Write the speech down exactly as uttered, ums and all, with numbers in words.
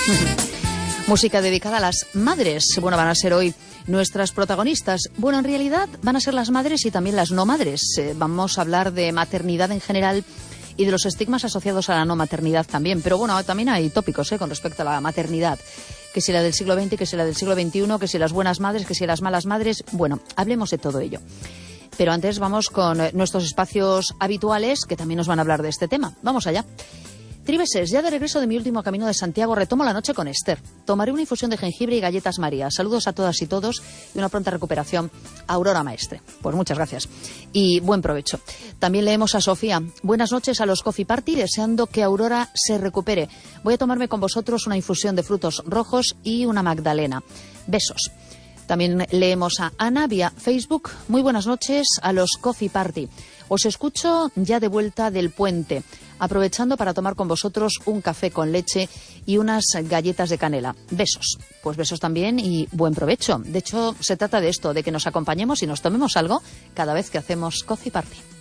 Música dedicada a las madres. Bueno, van a ser hoy nuestras protagonistas. Bueno, en realidad van a ser las madres y también las no madres. Eh, vamos a hablar de maternidad en general y de los estigmas asociados a la no maternidad también. Pero bueno, también hay tópicos eh, con respecto a la maternidad. Que si la del siglo veinte, que si la del siglo veintiuno, que si las buenas madres, que si las malas madres. Bueno, hablemos de todo ello. Pero antes vamos con nuestros espacios habituales que también nos van a hablar de este tema. Vamos allá. Tribeses, ya de regreso de mi último camino de Santiago, retomo la noche con Esther. Tomaré una infusión de jengibre y galletas María. Saludos a todas y todos y una pronta recuperación a Aurora Maestre. Pues muchas gracias y buen provecho. También leemos a Sofía. Buenas noches a los Coffee Party, deseando que Aurora se recupere. Voy a tomarme con vosotros una infusión de frutos rojos y una magdalena. Besos. También leemos a Ana vía Facebook. Muy buenas noches a los Coffee Party. Os escucho ya de vuelta del puente, aprovechando para tomar con vosotros un café con leche y unas galletas de canela. Besos. Pues besos también y buen provecho. De hecho, se trata de esto, de que nos acompañemos y nos tomemos algo cada vez que hacemos Coffee Party.